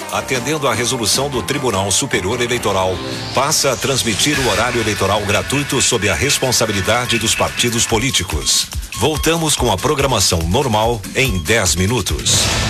atendendo à resolução do Tribunal Superior Eleitoral, passa a transmitir o horário eleitoral gratuito sob a responsabilidade dos partidos políticos. Voltamos com a programação normal em 10 minutos.